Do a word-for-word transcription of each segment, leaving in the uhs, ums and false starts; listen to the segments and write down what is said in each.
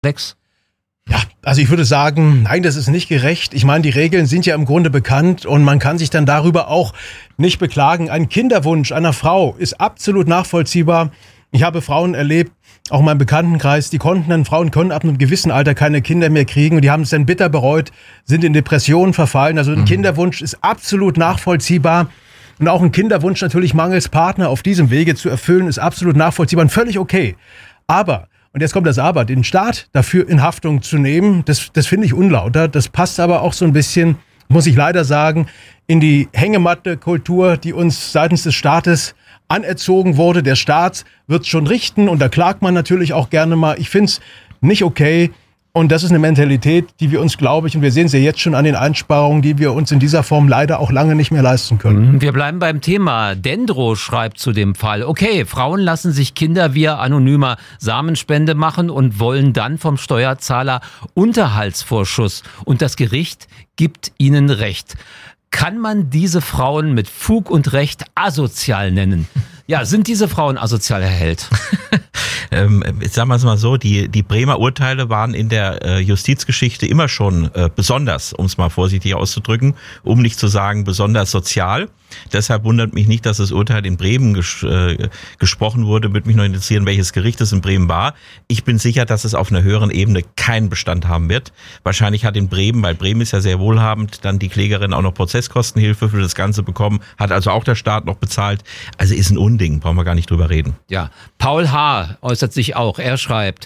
Alex? Ja, also ich würde sagen, nein, das ist nicht gerecht. Ich meine, die Regeln sind ja im Grunde bekannt und man kann sich dann darüber auch nicht beklagen. Ein Kinderwunsch einer Frau ist absolut nachvollziehbar. Ich habe Frauen erlebt, auch in meinem Bekanntenkreis, die konnten dann, Frauen können ab einem gewissen Alter keine Kinder mehr kriegen und die haben es dann bitter bereut, sind in Depressionen verfallen. Also ein mhm. Kinderwunsch ist absolut nachvollziehbar. Und auch ein Kinderwunsch natürlich mangels Partner auf diesem Wege zu erfüllen, ist absolut nachvollziehbar und völlig okay. Aber, und jetzt kommt das Aber, den Staat dafür in Haftung zu nehmen, das, das finde ich unlauter. Das passt aber auch so ein bisschen, muss ich leider sagen, in die Hängematte-Kultur, die uns seitens des Staates anerzogen wurde. Der Staat wird schon richten und da klagt man natürlich auch gerne mal. Ich finde es nicht okay. Und das ist eine Mentalität, die wir uns, glaube ich, und wir sehen es ja jetzt schon an den Einsparungen, die wir uns in dieser Form leider auch lange nicht mehr leisten können. Wir bleiben beim Thema. Dendro schreibt zu dem Fall, okay, Frauen lassen sich Kinder via anonymer Samenspende machen und wollen dann vom Steuerzahler Unterhaltsvorschuss. Und das Gericht gibt ihnen Recht. Kann man diese Frauen mit Fug und Recht asozial nennen? Ja, sind diese Frauen asozial, Herr Held? ähm, sagen wir es mal so, die, die Bremer Urteile waren in der äh, Justizgeschichte immer schon äh, besonders, um es mal vorsichtig auszudrücken, um nicht zu sagen besonders sozial. Deshalb wundert mich nicht, dass das Urteil in Bremen ges- äh, gesprochen wurde. Würde mich noch interessieren, welches Gericht es in Bremen war. Ich bin sicher, dass es auf einer höheren Ebene keinen Bestand haben wird. Wahrscheinlich hat in Bremen, weil Bremen ist ja sehr wohlhabend, dann die Klägerin auch noch Prozesskostenhilfe für das Ganze bekommen, hat also auch der Staat noch bezahlt. Also ist ein Unding, brauchen wir gar nicht drüber reden. Ja, Paul H. äußert sich auch. Er schreibt,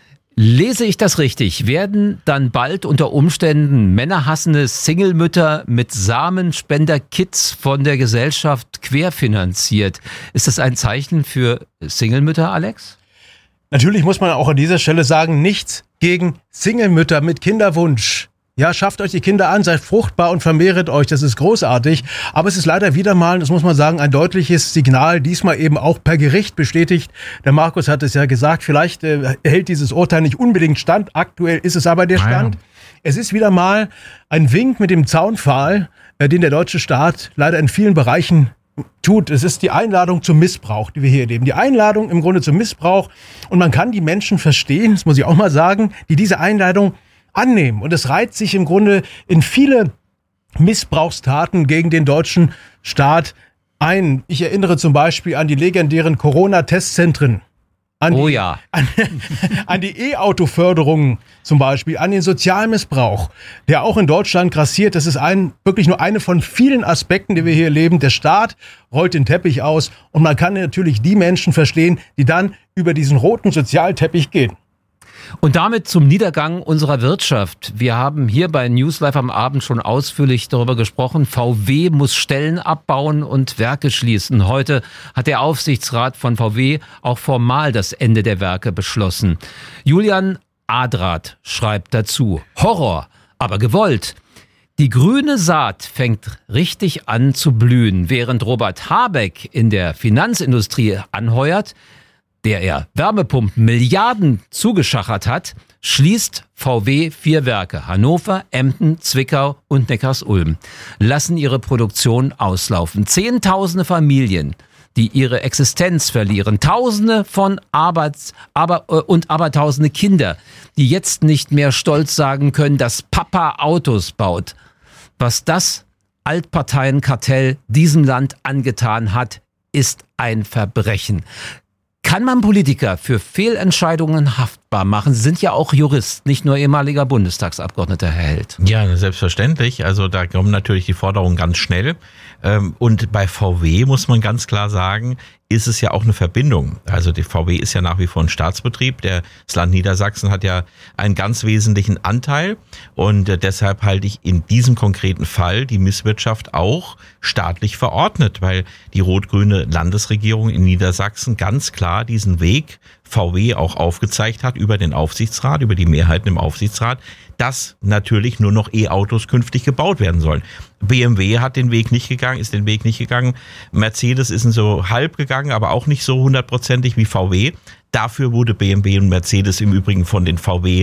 lese ich das richtig? Werden dann bald unter Umständen männerhassende Single-Mütter mit Samenspender-Kits von der Gesellschaft querfinanziert? Ist das ein Zeichen für Single-Mütter, Alex? Natürlich muss man auch an dieser Stelle sagen, nichts gegen Single-Mütter mit Kinderwunsch. Ja, schafft euch die Kinder an, seid fruchtbar und vermehret euch, das ist großartig. Aber es ist leider wieder mal, das muss man sagen, ein deutliches Signal, diesmal eben auch per Gericht bestätigt. Der Markus hat es ja gesagt, vielleicht äh, hält dieses Urteil nicht unbedingt stand, aktuell ist es aber der Stand. Ja. Es ist wieder mal ein Wink mit dem Zaunpfahl, äh, den der deutsche Staat leider in vielen Bereichen tut. Es ist die Einladung zum Missbrauch, die wir hier erleben. Die Einladung im Grunde zum Missbrauch. Und man kann die Menschen verstehen, das muss ich auch mal sagen, die diese Einladung annehmen. Und es reiht sich im Grunde in viele Missbrauchstaten gegen den deutschen Staat ein. Ich erinnere zum Beispiel an die legendären Corona-Testzentren. An oh die, ja. An, an die E-Auto-Förderung zum Beispiel, an den Sozialmissbrauch, der auch in Deutschland grassiert. Das ist ein, wirklich nur eine von vielen Aspekten, die wir hier erleben. Der Staat rollt den Teppich aus und man kann natürlich die Menschen verstehen, die dann über diesen roten Sozialteppich gehen. Und damit zum Niedergang unserer Wirtschaft. Wir haben hier bei News Live am Abend schon ausführlich darüber gesprochen. V W muss Stellen abbauen und Werke schließen. Heute hat der Aufsichtsrat von V W auch formal das Ende der Werke beschlossen. Julian Adrat schreibt dazu, Horror, aber gewollt. Die grüne Saat fängt richtig an zu blühen, während Robert Habeck in der Finanzindustrie anheuert, der er Wärmepumpen Milliarden zugeschachert hat, schließt V W vier Werke, Hannover, Emden, Zwickau und Neckarsulm, lassen ihre Produktion auslaufen. Zehntausende Familien, die ihre Existenz verlieren, Tausende von Arbeits-, aber, äh, und Abertausende Kinder, die jetzt nicht mehr stolz sagen können, dass Papa Autos baut. Was das Altparteienkartell diesem Land angetan hat, ist ein Verbrechen. Kann man Politiker für Fehlentscheidungen haftbar machen? Sie sind ja auch Jurist, nicht nur ehemaliger Bundestagsabgeordneter, Herr Held. Ja, selbstverständlich. Also da kommen natürlich die Forderungen ganz schnell. Und bei V W muss man ganz klar sagen, ist es ja auch eine Verbindung. Also die V W ist ja nach wie vor ein Staatsbetrieb. Das Land Niedersachsen hat ja einen ganz wesentlichen Anteil. Und deshalb halte ich in diesem konkreten Fall die Misswirtschaft auch staatlich verordnet, weil die rot-grüne Landesregierung in Niedersachsen ganz klar diesen Weg V W auch aufgezeigt hat über den Aufsichtsrat, über die Mehrheiten im Aufsichtsrat, dass natürlich nur noch E-Autos künftig gebaut werden sollen. B M W hat den Weg nicht gegangen, ist den Weg nicht gegangen. Mercedes ist so halb gegangen, aber auch nicht so hundertprozentig wie V W. Dafür wurde B M W und Mercedes im Übrigen von den V W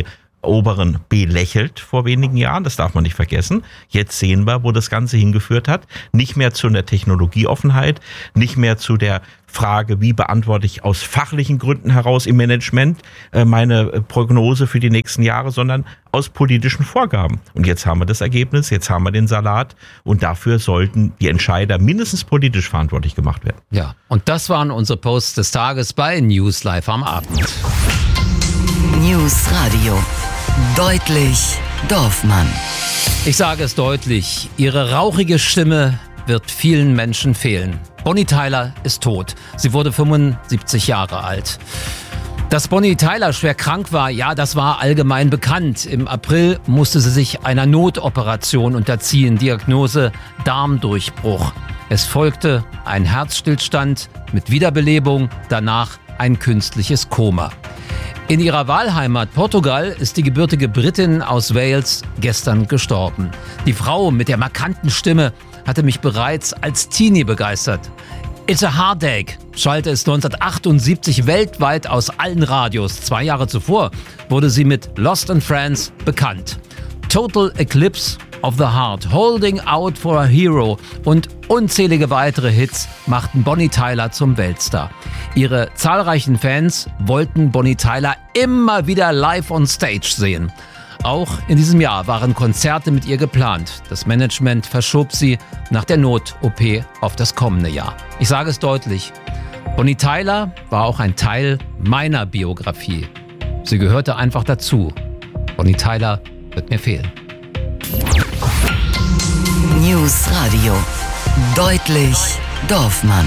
Oberen belächelt vor wenigen Jahren, das darf man nicht vergessen. Jetzt sehen wir, wo das Ganze hingeführt hat. Nicht mehr zu einer Technologieoffenheit, nicht mehr zu der Frage, wie beantworte ich aus fachlichen Gründen heraus im Management äh, meine Prognose für die nächsten Jahre, sondern aus politischen Vorgaben. Und jetzt haben wir das Ergebnis, jetzt haben wir den Salat und dafür sollten die Entscheider mindestens politisch verantwortlich gemacht werden. Ja, und das waren unsere Posts des Tages bei News Live am Abend. News Radio. Deutlich Dorfmann. Ich sage es deutlich, ihre rauchige Stimme wird vielen Menschen fehlen. Bonnie Tyler ist tot. Sie wurde fünfundsiebzig Jahre alt. Dass Bonnie Tyler schwer krank war, ja, das war allgemein bekannt. Im April musste sie sich einer Notoperation unterziehen. Diagnose Darmdurchbruch. Es folgte ein Herzstillstand mit Wiederbelebung, danach ein künstliches Koma. In ihrer Wahlheimat Portugal ist die gebürtige Britin aus Wales gestern gestorben. Die Frau mit der markanten Stimme hatte mich bereits als Teenie begeistert. It's a Heartache schallte es neunzehnhundertachtundsiebzig weltweit aus allen Radios. Zwei Jahre zuvor wurde sie mit Lost in France bekannt. Total Eclipse of the Heart, Holding Out for a Hero und unzählige weitere Hits machten Bonnie Tyler zum Weltstar. Ihre zahlreichen Fans wollten Bonnie Tyler immer wieder live on stage sehen. Auch in diesem Jahr waren Konzerte mit ihr geplant. Das Management verschob sie nach der Not-O P auf das kommende Jahr. Ich sage es deutlich, Bonnie Tyler war auch ein Teil meiner Biografie. Sie gehörte einfach dazu. Bonnie Tyler wird mir fehlen. News Radio. Deutlich Dorfmann.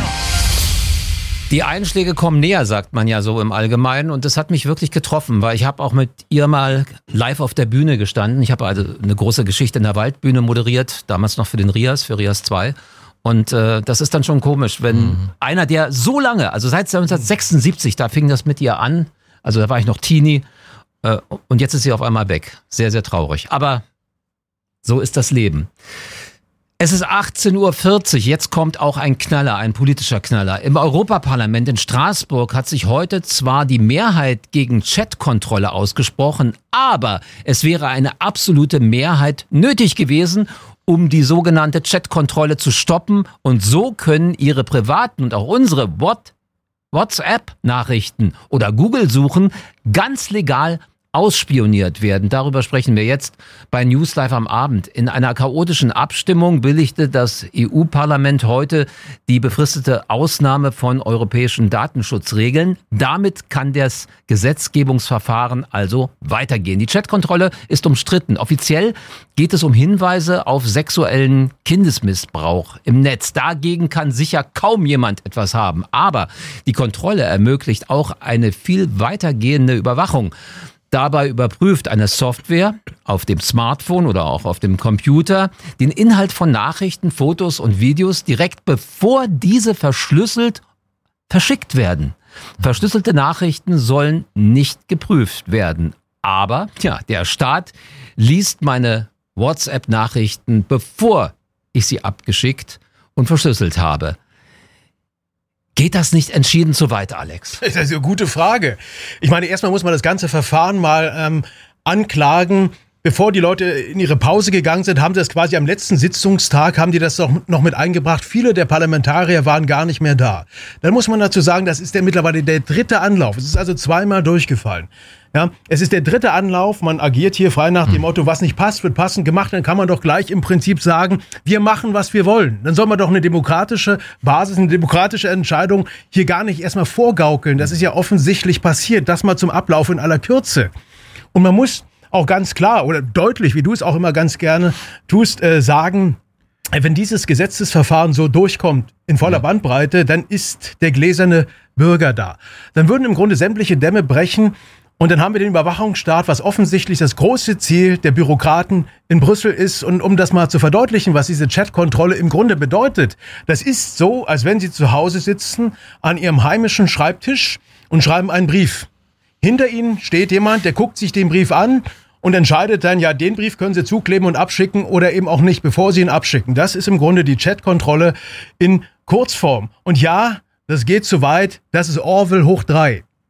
Die Einschläge kommen näher, sagt man ja so im Allgemeinen. Und das hat mich wirklich getroffen, weil ich habe auch mit ihr mal live auf der Bühne gestanden. Ich habe also eine große Geschichte in der Waldbühne moderiert, damals noch für den Rias, für Rias zwei. Und äh, das ist dann schon komisch, wenn mhm. einer, der so lange, also seit neunzehnhundertsechsundsiebzig, da fing das mit ihr an, also da war ich noch Teenie, äh, und jetzt ist sie auf einmal weg. Sehr, sehr traurig. Aber so ist das Leben. Es ist achtzehn Uhr vierzig, jetzt kommt auch ein Knaller, ein politischer Knaller. Im Europaparlament in Straßburg hat sich heute zwar die Mehrheit gegen Chatkontrolle ausgesprochen, aber es wäre eine absolute Mehrheit nötig gewesen, um die sogenannte Chatkontrolle zu stoppen. Und so können ihre privaten und auch unsere WhatsApp-Nachrichten oder Google-Suchen ganz legal ausspioniert werden. Darüber sprechen wir jetzt bei News Live am Abend. In einer chaotischen Abstimmung billigte das E U-Parlament heute die befristete Ausnahme von europäischen Datenschutzregeln. Damit kann das Gesetzgebungsverfahren also weitergehen. Die Chatkontrolle ist umstritten. Offiziell geht es um Hinweise auf sexuellen Kindesmissbrauch im Netz. Dagegen kann sicher kaum jemand etwas haben. Aber die Kontrolle ermöglicht auch eine viel weitergehende Überwachung. Dabei überprüft eine Software auf dem Smartphone oder auch auf dem Computer den Inhalt von Nachrichten, Fotos und Videos direkt bevor diese verschlüsselt verschickt werden. Verschlüsselte Nachrichten sollen nicht geprüft werden. Aber ja, der Staat liest meine WhatsApp-Nachrichten, bevor ich sie abgeschickt und verschlüsselt habe. Geht das nicht entschieden zu weit, Alex? Das ist eine gute Frage. Ich meine, erstmal muss man das ganze Verfahren mal ähm, anklagen. Bevor die Leute in ihre Pause gegangen sind, haben sie das quasi am letzten Sitzungstag, haben die das doch noch mit eingebracht. Viele der Parlamentarier waren gar nicht mehr da. Dann muss man dazu sagen, das ist der mittlerweile der dritte Anlauf. Es ist also zweimal durchgefallen. Ja, es ist der dritte Anlauf, man agiert hier frei nach dem Motto, was nicht passt, wird passend gemacht, dann kann man doch gleich im Prinzip sagen, wir machen, was wir wollen. Dann soll man doch eine demokratische Basis, eine demokratische Entscheidung hier gar nicht erstmal vorgaukeln. Das ist ja offensichtlich passiert, das mal zum Ablauf in aller Kürze. Und man muss auch ganz klar oder deutlich, wie du es auch immer ganz gerne tust, äh, sagen, wenn dieses Gesetzesverfahren so durchkommt in voller Bandbreite, dann ist der gläserne Bürger da. Dann würden im Grunde sämtliche Dämme brechen. Und dann haben wir den Überwachungsstaat, was offensichtlich das große Ziel der Bürokraten in Brüssel ist. Und um das mal zu verdeutlichen, was diese Chatkontrolle im Grunde bedeutet, das ist so, als wenn Sie zu Hause sitzen an Ihrem heimischen Schreibtisch und schreiben einen Brief. Hinter Ihnen steht jemand, der guckt sich den Brief an und entscheidet dann, ja, den Brief können Sie zukleben und abschicken oder eben auch nicht, bevor Sie ihn abschicken. Das ist im Grunde die Chatkontrolle in Kurzform. Und ja, das geht zu weit, das ist Orwell hoch drei.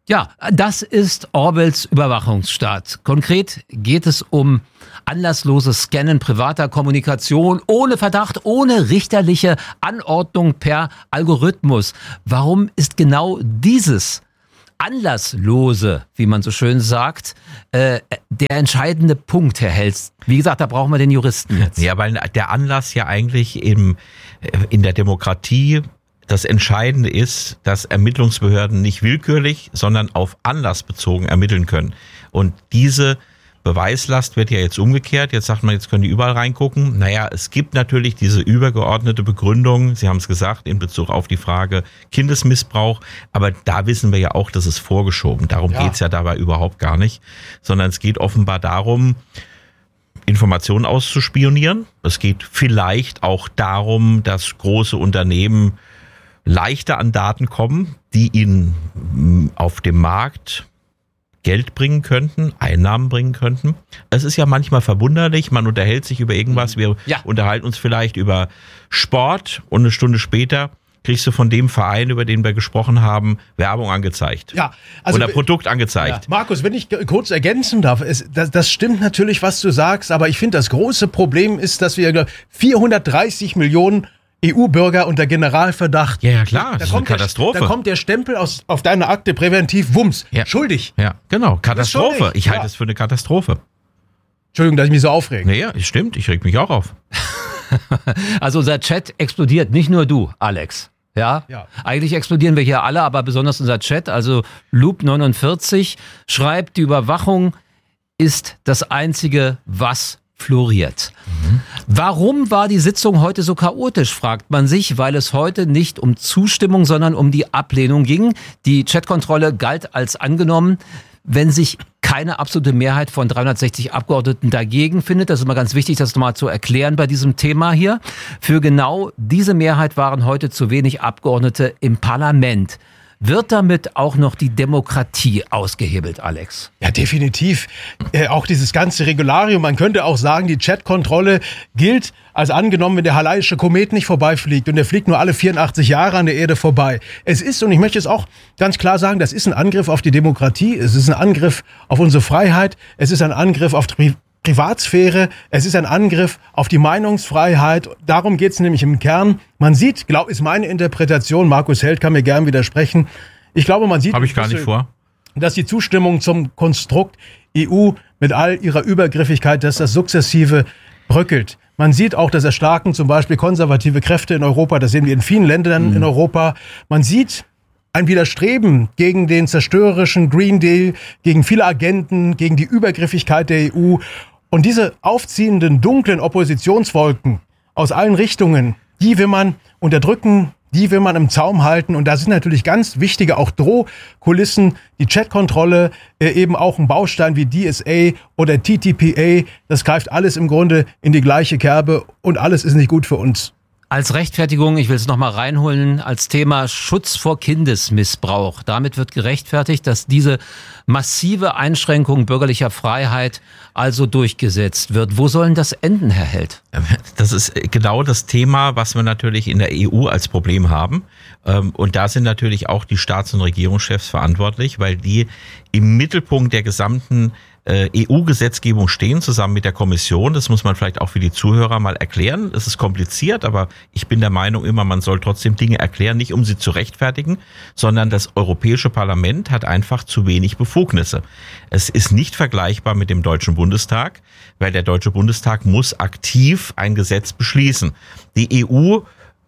Ja, das ist Orwells Überwachungsstaat. Konkret geht es um anlassloses Scannen privater Kommunikation ohne Verdacht, ohne richterliche Anordnung per Algorithmus. Warum ist genau dieses Anlasslose, wie man so schön sagt, äh, der entscheidende Punkt, Herr Helst? Wie gesagt, da brauchen wir den Juristen jetzt. Ja, weil der Anlass ja eigentlich im, in der Demokratie das Entscheidende ist, dass Ermittlungsbehörden nicht willkürlich, sondern auf Anlass bezogen ermitteln können. Und diese Beweislast wird ja jetzt umgekehrt. Jetzt sagt man, jetzt können die überall reingucken. Naja, es gibt natürlich diese übergeordnete Begründung, Sie haben es gesagt, in Bezug auf die Frage Kindesmissbrauch. Aber da wissen wir ja auch, das ist vorgeschoben. Darum ja. geht's ja dabei überhaupt gar nicht. Sondern es geht offenbar darum, Informationen auszuspionieren. Es geht vielleicht auch darum, dass große Unternehmen leichter an Daten kommen, die ihnen auf dem Markt Geld bringen könnten, Einnahmen bringen könnten. Es ist ja manchmal verwunderlich, man unterhält sich über irgendwas, wir ja. unterhalten uns vielleicht über Sport und eine Stunde später kriegst du von dem Verein, über den wir gesprochen haben, Werbung angezeigt. Ja, also oder Produkt angezeigt. Ja, Markus, wenn ich kurz ergänzen darf, es, das, das stimmt natürlich, was du sagst, aber ich finde, das große Problem ist, dass wir vierhundertdreißig Millionen E U-Bürger unter Generalverdacht. Ja, ja klar, da das ist eine Katastrophe. Der, da kommt der Stempel aus, auf deine Akte präventiv, Wumms, ja. schuldig. Ja, genau, Katastrophe. Ich halte es ja. für eine Katastrophe. Entschuldigung, dass ich mich so aufrege. Naja, stimmt, ich reg mich auch auf. Also unser Chat explodiert, nicht nur du, Alex. Ja? ja, eigentlich explodieren wir hier alle, aber besonders unser Chat. Also Loop neunundvierzig schreibt, die Überwachung ist das Einzige, was floriert. Mhm. Warum war die Sitzung heute so chaotisch, fragt man sich, weil es heute nicht um Zustimmung, sondern um die Ablehnung ging. Die Chatkontrolle galt als angenommen, wenn sich keine absolute Mehrheit von dreihundertsechzig Abgeordneten dagegen findet. Das ist immer ganz wichtig, das nochmal zu erklären bei diesem Thema hier. Für genau diese Mehrheit waren heute zu wenig Abgeordnete im Parlament. Wird damit auch noch die Demokratie ausgehebelt, Alex? Ja, definitiv. Äh, auch dieses ganze Regularium, man könnte auch sagen, die Chatkontrolle gilt als angenommen, wenn der Halleische Komet nicht vorbeifliegt und der fliegt nur alle vierundachtzig Jahre an der Erde vorbei. Es ist, und ich möchte es auch ganz klar sagen, das ist ein Angriff auf die Demokratie, es ist ein Angriff auf unsere Freiheit, es ist ein Angriff auf die Privatsphäre, es ist ein Angriff auf die Meinungsfreiheit. Darum geht es nämlich im Kern. Man sieht, glaube ist meine Interpretation, Markus Held kann mir gern widersprechen. Ich glaube, man sieht, Hab ich gar nicht vor. dass die Zustimmung zum Konstrukt E U mit all ihrer Übergriffigkeit, dass das sukzessive bröckelt. Man sieht auch das Erstarken zum Beispiel konservative Kräfte in Europa. Das sehen wir in vielen Ländern mhm. in Europa. Man sieht ein Widerstreben gegen den zerstörerischen Green Deal, gegen viele Agenten, gegen die Übergriffigkeit der E U. Und diese aufziehenden, dunklen Oppositionswolken aus allen Richtungen, die will man unterdrücken, die will man im Zaum halten. Und da sind natürlich ganz wichtige auch Drohkulissen, die Chatkontrolle, äh, eben auch ein Baustein wie D S A oder T T P A. Das greift alles im Grunde in die gleiche Kerbe und alles ist nicht gut für uns. Als Rechtfertigung, ich will es nochmal reinholen, als Thema Schutz vor Kindesmissbrauch. Damit wird gerechtfertigt, dass diese massive Einschränkung bürgerlicher Freiheit also durchgesetzt wird. Wo sollen das enden, Herr Held? Das ist genau das Thema, was wir natürlich in der E U als Problem haben. Und da sind natürlich auch die Staats- und Regierungschefs verantwortlich, weil die im Mittelpunkt der gesamten E U-Gesetzgebung stehen, zusammen mit der Kommission. Das muss man vielleicht auch für die Zuhörer mal erklären. Es ist kompliziert, aber ich bin der Meinung immer, man soll trotzdem Dinge erklären, nicht um sie zu rechtfertigen, sondern das Europäische Parlament hat einfach zu wenig Befugnisse. Es ist nicht vergleichbar mit dem Deutschen Bundestag, weil der Deutsche Bundestag muss aktiv ein Gesetz beschließen. Die E U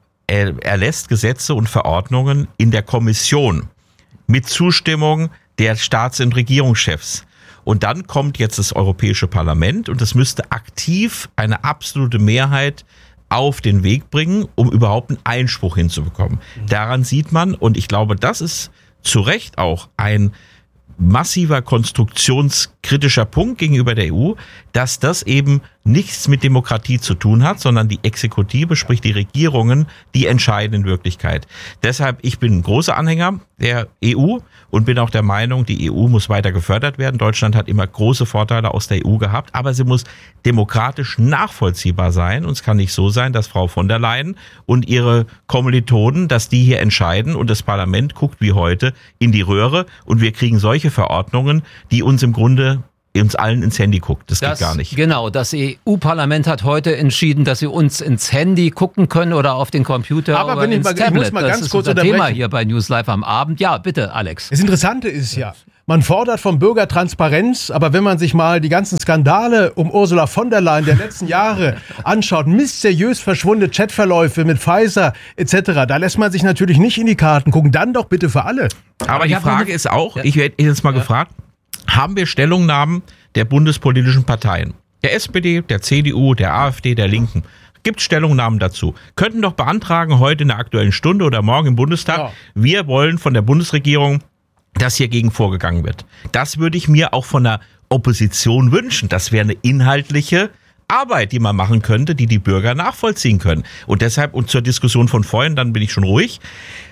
erlässt Gesetze und Verordnungen in der Kommission mit Zustimmung der Staats- und Regierungschefs. Und dann kommt jetzt das Europäische Parlament und es müsste aktiv eine absolute Mehrheit auf den Weg bringen, um überhaupt einen Einspruch hinzubekommen. Daran sieht man, und ich glaube, das ist zu Recht auch ein massiver konstruktionskritischer Punkt gegenüber der E U, dass das eben nichts mit Demokratie zu tun hat, sondern die Exekutive, sprich die Regierungen, die entscheiden in Wirklichkeit. Deshalb, ich bin ein großer Anhänger der E U und bin auch der Meinung, die E U muss weiter gefördert werden. Deutschland hat immer große Vorteile aus der E U gehabt, aber sie muss demokratisch nachvollziehbar sein. Und es kann nicht so sein, dass Frau von der Leyen und ihre Kommilitonen, dass die hier entscheiden und das Parlament guckt wie heute in die Röhre und wir kriegen solche Verordnungen, die uns im Grunde uns allen ins Handy guckt. Das, das geht gar nicht. Genau, das E U-Parlament hat heute entschieden, dass sie uns ins Handy gucken können oder auf den Computer Aber oder wenn ins ich, mal, ich muss mal das ganz ist kurz unser unterbrechen. Thema hier bei News Live am Abend. Ja, bitte, Alex. Das Interessante ist ja, man fordert vom Bürger Transparenz, aber wenn man sich mal die ganzen Skandale um Ursula von der Leyen der letzten Jahre anschaut, mysteriös verschwundene Chatverläufe mit Pfizer et cetera, da lässt man sich natürlich nicht in die Karten gucken. Dann doch bitte für alle. Aber, aber die Frage eine... ist auch, ja. ich werde jetzt mal ja. gefragt, haben wir Stellungnahmen der bundespolitischen Parteien, der S P D, der C D U, der AfD, der Linken? Gibt Stellungnahmen dazu. Könnten doch beantragen, heute in der Aktuellen Stunde oder morgen im Bundestag, ja. wir wollen von der Bundesregierung, dass hier gegen vorgegangen wird. Das würde ich mir auch von der Opposition wünschen. Das wäre eine inhaltliche Arbeit, die man machen könnte, die die Bürger nachvollziehen können. Und deshalb, und zur Diskussion von vorhin, dann bin ich schon ruhig,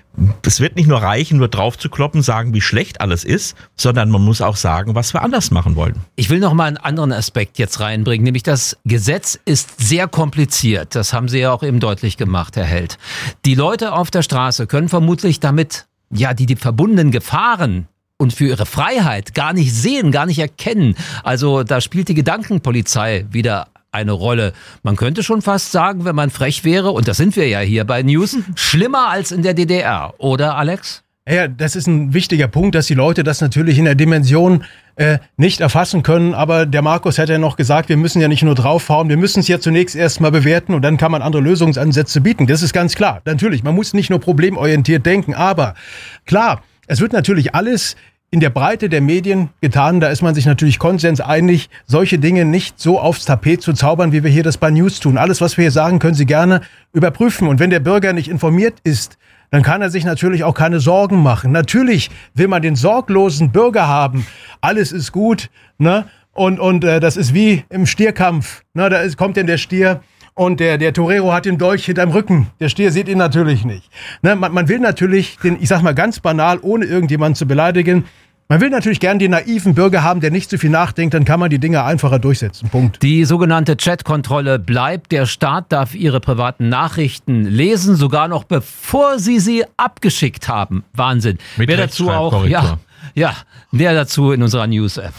es wird nicht nur reichen, nur drauf zu kloppen, sagen, wie schlecht alles ist, sondern man muss auch sagen, was wir anders machen wollen. Ich will noch mal einen anderen Aspekt jetzt reinbringen, nämlich das Gesetz ist sehr kompliziert. Das haben Sie ja auch eben deutlich gemacht, Herr Held. Die Leute auf der Straße können vermutlich damit, ja, die, die verbundenen Gefahren und für ihre Freiheit gar nicht sehen, gar nicht erkennen. Also da spielt die Gedankenpolizei wieder eine Rolle. Man könnte schon fast sagen, wenn man frech wäre, und das sind wir ja hier bei News, schlimmer als in der D D R, oder Alex? Ja, das ist ein wichtiger Punkt, dass die Leute das natürlich in der Dimension äh, nicht erfassen können. Aber der Markus hat ja noch gesagt, wir müssen ja nicht nur draufhauen, wir müssen es ja zunächst erstmal bewerten und dann kann man andere Lösungsansätze bieten. Das ist ganz klar. Natürlich, man muss nicht nur problemorientiert denken, aber klar, es wird natürlich alles in der Breite der Medien getan. Da ist man sich natürlich konsenseinig, solche Dinge nicht so aufs Tapet zu zaubern, wie wir hier das bei News tun. Alles, was wir hier sagen, können Sie gerne überprüfen. Und wenn der Bürger nicht informiert ist, dann kann er sich natürlich auch keine Sorgen machen. Natürlich will man den sorglosen Bürger haben. Alles ist gut, ne? Und, und äh, das ist wie im Stierkampf. Ne? Da ist, kommt denn der Stier und der, der Torero hat den Dolch hinterm Rücken. Der Stier sieht ihn natürlich nicht. Ne? Man, man will natürlich den, ich sag mal ganz banal, ohne irgendjemanden zu beleidigen, man will natürlich gern den naiven Bürger haben, der nicht so viel nachdenkt, dann kann man die Dinge einfacher durchsetzen. Punkt. Die sogenannte Chatkontrolle bleibt. Der Staat darf Ihre privaten Nachrichten lesen, sogar noch bevor Sie sie abgeschickt haben. Wahnsinn. Mit Wer dazu auch, ja, ja, der dazu in unserer News-App.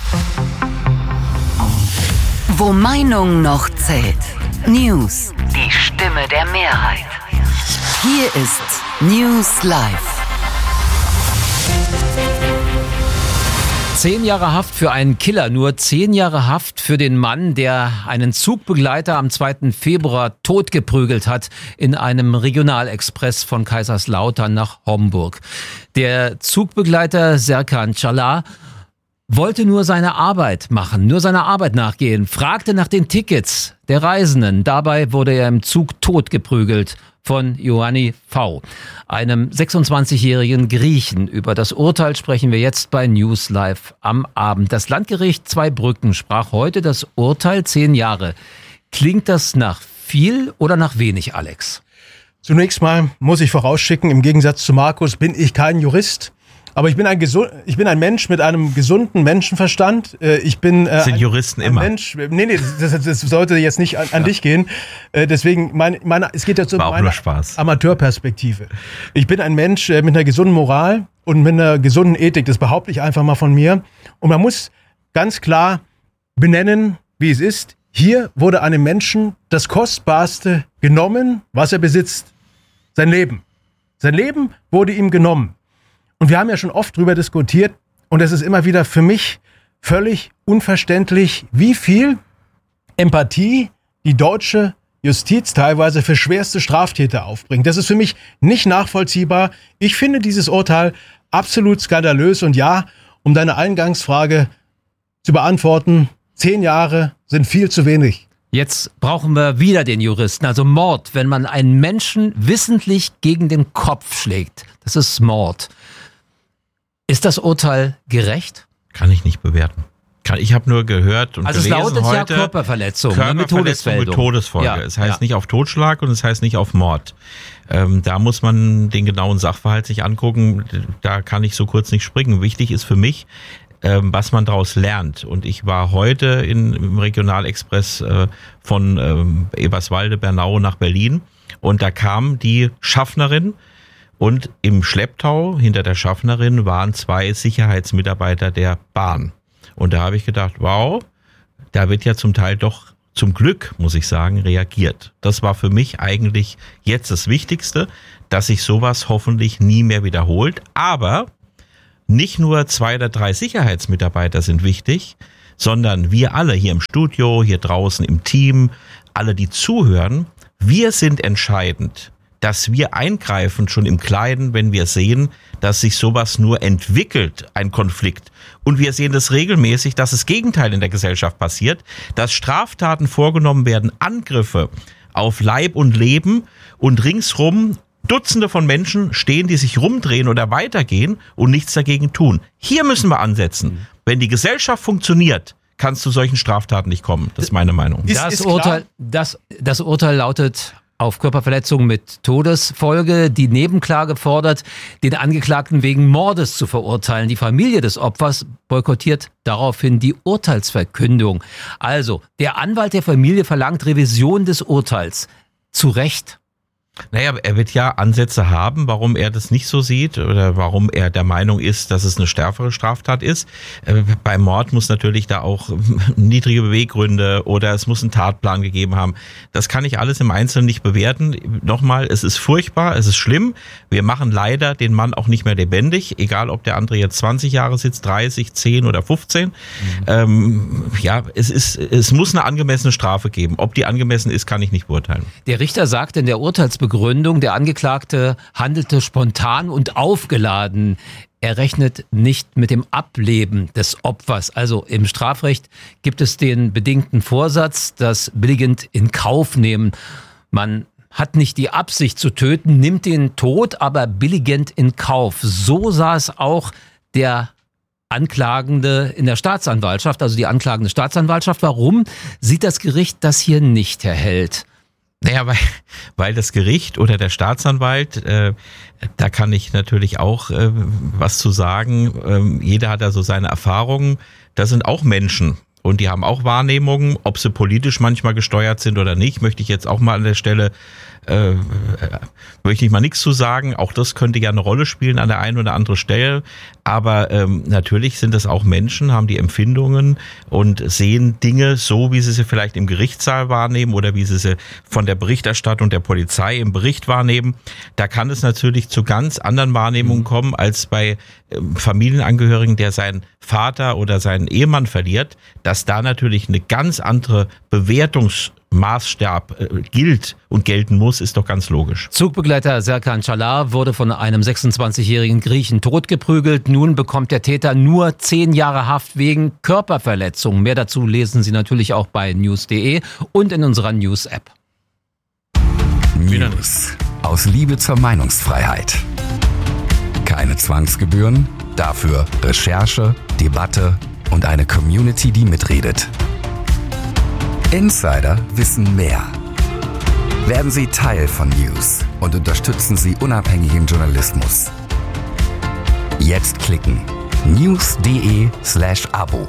Wo Meinung noch zählt. News. Die Stimme der Mehrheit. Hier ist News Live. Zehn Jahre Haft für einen Killer, nur zehn Jahre Haft für den Mann, der einen Zugbegleiter am zweiten Februar totgeprügelt hat in einem Regionalexpress von Kaiserslautern nach Homburg. Der Zugbegleiter Serkan Çalar wollte nur seine Arbeit machen, nur seiner Arbeit nachgehen, fragte nach den Tickets der Reisenden. Dabei wurde er im Zug totgeprügelt von Ioanni V., einem sechsundzwanzigjährigen Griechen. Über das Urteil sprechen wir jetzt bei News Live am Abend. Das Landgericht Zweibrücken sprach heute das Urteil zehn Jahre. Klingt das nach viel oder nach wenig, Alex? Zunächst mal muss ich vorausschicken, im Gegensatz zu Markus bin ich kein Jurist. Aber ich bin ein gesund, ich bin ein Mensch mit einem gesunden Menschenverstand. Ich bin äh, sind ein, Juristen ein immer. Mensch. Nee, nee, das, das sollte jetzt nicht an, an ja. dich gehen. Äh, deswegen meine, meine, es geht jetzt um meine Amateurperspektive. Ich bin ein Mensch äh, mit einer gesunden Moral und mit einer gesunden Ethik. Das behaupte ich einfach mal von mir. Und man muss ganz klar benennen, wie es ist. Hier wurde einem Menschen das Kostbarste genommen, was er besitzt. Sein Leben. Sein Leben wurde ihm genommen. Und wir haben ja schon oft drüber diskutiert und es ist immer wieder für mich völlig unverständlich, wie viel Empathie die deutsche Justiz teilweise für schwerste Straftäter aufbringt. Das ist für mich nicht nachvollziehbar. Ich finde dieses Urteil absolut skandalös und ja, um deine Eingangsfrage zu beantworten, zehn Jahre sind viel zu wenig. Jetzt brauchen wir wieder den Juristen, also Mord, wenn man einen Menschen wissentlich gegen den Kopf schlägt. Das ist Mord. Ist das Urteil gerecht? Kann ich nicht bewerten. Ich habe nur gehört und also gelesen es lautet heute, ja Körperverletzung, Körperverletzung mit mit Todesfolge. Ja, es heißt ja. nicht auf Totschlag und es heißt nicht auf Mord. Ähm, da muss man den genauen Sachverhalt sich angucken. Da kann ich so kurz nicht springen. Wichtig ist für mich, ähm, was man daraus lernt. Und ich war heute in, im Regionalexpress äh, von ähm, Eberswalde, Bernau nach Berlin und da kam die Schaffnerin und im Schlepptau hinter der Schaffnerin waren zwei Sicherheitsmitarbeiter der Bahn. Und da habe ich gedacht, wow, da wird ja zum Teil doch zum Glück, muss ich sagen, reagiert. Das war für mich eigentlich jetzt das Wichtigste, dass sich sowas hoffentlich nie mehr wiederholt. Aber nicht nur zwei oder drei Sicherheitsmitarbeiter sind wichtig, sondern wir alle hier im Studio, hier draußen im Team, alle, die zuhören, wir sind entscheidend, dass wir eingreifen schon im Kleinen, wenn wir sehen, dass sich sowas nur entwickelt, ein Konflikt. Und wir sehen das regelmäßig, dass das Gegenteil in der Gesellschaft passiert, dass Straftaten vorgenommen werden, Angriffe auf Leib und Leben und ringsrum Dutzende von Menschen stehen, die sich rumdrehen oder weitergehen und nichts dagegen tun. Hier müssen wir ansetzen. Wenn die Gesellschaft funktioniert, kann es zu solchen Straftaten nicht kommen. Das ist meine Meinung. Ist, Das ist Urteil, das, das Urteil lautet auf Körperverletzung mit Todesfolge. Die Nebenklage fordert, den Angeklagten wegen Mordes zu verurteilen. Die Familie des Opfers boykottiert daraufhin die Urteilsverkündung. Also, der Anwalt der Familie verlangt Revision des Urteils. Zu Recht. Naja, er wird ja Ansätze haben, warum er das nicht so sieht oder warum er der Meinung ist, dass es eine stärkere Straftat ist. Beim Mord muss natürlich da auch niedrige Beweggründe oder es muss einen Tatplan gegeben haben. Das kann ich alles im Einzelnen nicht bewerten. Nochmal, es ist furchtbar, es ist schlimm. Wir machen leider den Mann auch nicht mehr lebendig, egal ob der andere jetzt zwanzig Jahre sitzt, dreißig, zehn oder fünfzehn. Mhm. Ähm, ja, es ist, es muss eine angemessene Strafe geben. Ob die angemessen ist, kann ich nicht beurteilen. Der Richter sagt in der Urteilsbegründung, Begründung, der Angeklagte handelte spontan und aufgeladen. Er rechnet nicht mit dem Ableben des Opfers. Also im Strafrecht gibt es den bedingten Vorsatz, das billigend in Kauf nehmen. Man hat nicht die Absicht zu töten, nimmt den Tod, aber billigend in Kauf. So sah es auch der Anklagende in der Staatsanwaltschaft, also die anklagende Staatsanwaltschaft. Warum sieht das Gericht das hier nicht, Herr Held? Naja, weil, weil das Gericht oder der Staatsanwalt, äh, da kann ich natürlich auch äh, was zu sagen. Ähm, jeder hat da so seine Erfahrungen. Das sind auch Menschen und die haben auch Wahrnehmungen. Ob sie politisch manchmal gesteuert sind oder nicht, möchte ich jetzt auch mal an der Stelle, äh, möchte ich mal nichts zu sagen. Auch das könnte ja eine Rolle spielen an der einen oder anderen Stelle. Aber ähm, natürlich sind das auch Menschen, haben die Empfindungen und sehen Dinge so, wie sie sie vielleicht im Gerichtssaal wahrnehmen oder wie sie sie von der Berichterstattung der Polizei im Bericht wahrnehmen. Da kann es natürlich zu ganz anderen Wahrnehmungen kommen als bei ähm, Familienangehörigen, der seinen Vater oder seinen Ehemann verliert, dass da natürlich eine ganz andere Bewertungs Maßstab äh, gilt und gelten muss, ist doch ganz logisch. Zugbegleiter Serkan Çalar wurde von einem sechsundzwanzigjährigen Griechen totgeprügelt. Nun bekommt der Täter nur zehn Jahre Haft wegen Körperverletzung. Mehr dazu lesen Sie natürlich auch bei news punkt de und in unserer News-App. News aus Liebe zur Meinungsfreiheit. Keine Zwangsgebühren, dafür Recherche, Debatte und eine Community, die mitredet. Insider wissen mehr. Werden Sie Teil von News und unterstützen Sie unabhängigen Journalismus. Jetzt klicken news punkt de slash abo.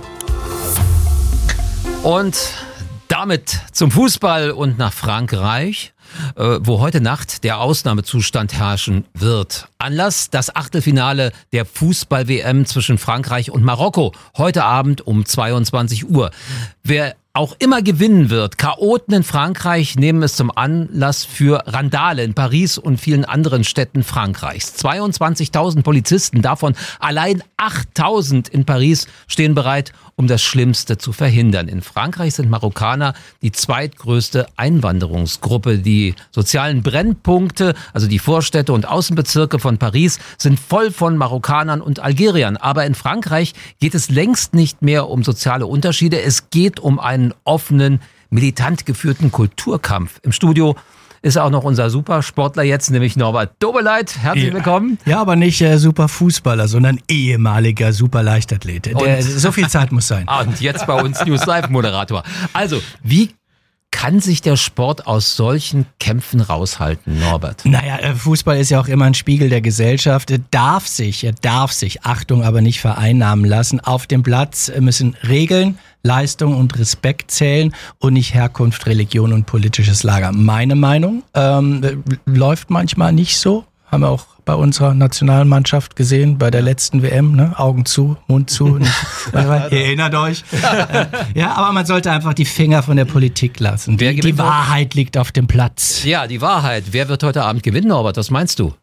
Und damit zum Fußball und nach Frankreich, wo heute Nacht der Ausnahmezustand herrschen wird. Anlass das Achtelfinale der Fußball-W M zwischen Frankreich und Marokko. Heute Abend um zweiundzwanzig Uhr. Wer auch immer gewinnen wird. Chaoten in Frankreich nehmen es zum Anlass für Randale in Paris und vielen anderen Städten Frankreichs. zweiundzwanzigtausend Polizisten, davon allein achttausend in Paris, stehen bereit, um das Schlimmste zu verhindern. In Frankreich sind Marokkaner die zweitgrößte Einwanderungsgruppe. Die sozialen Brennpunkte, also die Vorstädte und Außenbezirke von Paris, sind voll von Marokkanern und Algeriern. Aber in Frankreich geht es längst nicht mehr um soziale Unterschiede. Es geht um einen offenen, militant geführten Kulturkampf. Im Studio ist auch noch unser Supersportler jetzt, nämlich Norbert Dobeleit. Herzlich ja. willkommen. Ja, aber nicht äh, Superfußballer, sondern ehemaliger Superleichtathlet. Der, so viel Zeit muss sein. Und jetzt bei uns News Live Moderator. Also, wie kann sich der Sport aus solchen Kämpfen raushalten, Norbert? Naja, Fußball ist ja auch immer ein Spiegel der Gesellschaft. Er darf sich, er darf sich, Achtung, aber nicht vereinnahmen lassen. Auf dem Platz müssen Regeln, Leistung und Respekt zählen und nicht Herkunft, Religion und politisches Lager. Meine Meinung ähm, läuft manchmal nicht so. Haben wir auch bei unserer Nationalmannschaft gesehen, bei der letzten W M, ne? Augen zu, Mund zu. Nicht, ihr erinnert euch. Ja, aber man sollte einfach die Finger von der Politik lassen. Die, die Wahrheit liegt auf dem Platz. Ja, die Wahrheit. Wer wird heute Abend gewinnen, Norbert? Was meinst du?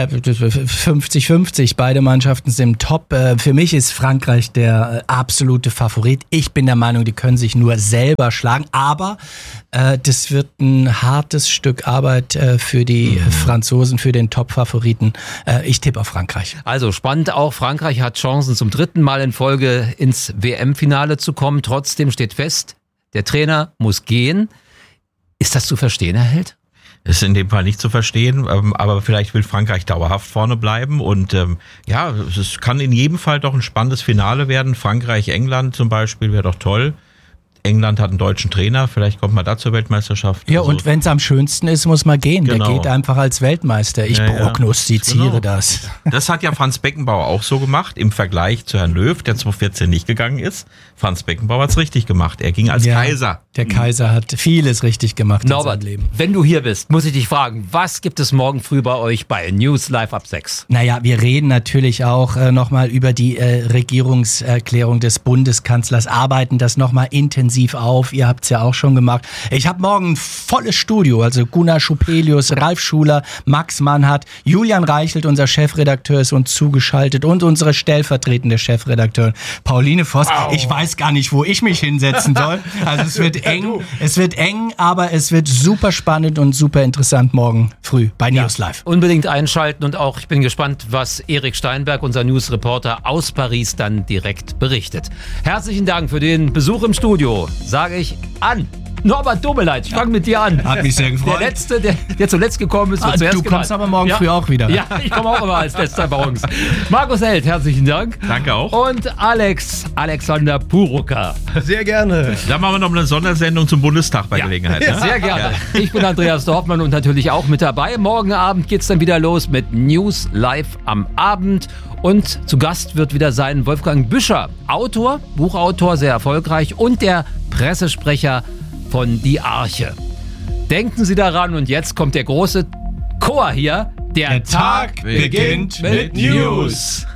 fünfzig fünfzig. Beide Mannschaften sind top. Für mich ist Frankreich der absolute Favorit. Ich bin der Meinung, die können sich nur selber schlagen. Aber äh, das wird ein hartes Stück Arbeit äh, für die mhm. Franzosen, für den Top-Favoriten. Ich tippe auf Frankreich. Also spannend auch, Frankreich hat Chancen zum dritten Mal in Folge ins W M-Finale zu kommen. Trotzdem steht fest, der Trainer muss gehen. Ist das zu verstehen, Herr Held? Ist in dem Fall nicht zu verstehen, aber vielleicht will Frankreich dauerhaft vorne bleiben und ähm, ja, es kann in jedem Fall doch ein spannendes Finale werden. Frankreich-England zum Beispiel wäre doch toll. England hat einen deutschen Trainer, vielleicht kommt man da zur Weltmeisterschaft. Ja, also. Und wenn es am schönsten ist, muss man gehen. Genau. Der geht einfach als Weltmeister. Ich ja, prognostiziere ja. genau. das. Das hat ja Franz Beckenbauer auch so gemacht, im Vergleich zu Herrn Löw, der zweitausendvierzehn nicht gegangen ist. Franz Beckenbauer hat es richtig gemacht. Er ging als ja, Kaiser. Der Kaiser hat vieles richtig gemacht Norbert, in seinem Leben. Wenn du hier bist, muss ich dich fragen, was gibt es morgen früh bei euch bei News Live ab sechs? Naja, wir reden natürlich auch äh, nochmal über die äh, Regierungserklärung des Bundeskanzlers, arbeiten das nochmal intensiv auf. Ihr habt es ja auch schon gemacht. Ich habe morgen ein volles Studio, also Gunnar Schupelius, Ralf Schuler, Max Mannhardt, Julian Reichelt, unser Chefredakteur, ist uns zugeschaltet und unsere stellvertretende Chefredakteurin Pauline Voss. Wow. Ich weiß gar nicht, wo ich mich hinsetzen soll. Also es wird eng, es wird eng, aber es wird super spannend und super interessant morgen früh bei News Live. Ja, unbedingt einschalten und auch, ich bin gespannt, was Erik Steinberg, unser Newsreporter aus Paris, dann direkt berichtet. Herzlichen Dank für den Besuch im Studio, sage ich an Norbert Dobeleit. Ich fange mit dir an. Hat mich sehr gefreut. Der Letzte, der, der zuletzt gekommen ist, wird ah, zuerst Du kommst gemeint. aber morgen ja. früh auch wieder. Ja, ich komme auch immer als Letzter bei uns. Markus Held, herzlichen Dank. Danke auch. Und Alex, Alexander Puruka. Sehr gerne. Da machen wir noch eine Sondersendung zum Bundestag bei ja. Gelegenheit. Ja, sehr gerne. Ja. Ich bin Andreas Dorfmann und natürlich auch mit dabei. Morgen Abend geht's dann wieder los mit News Live am Abend. Und zu Gast wird wieder sein Wolfgang Büscher, Autor, Buchautor, sehr erfolgreich und der Pressesprecher von Die Arche. Denken Sie daran und jetzt kommt der große Chor hier. Der, der Tag beginnt mit News.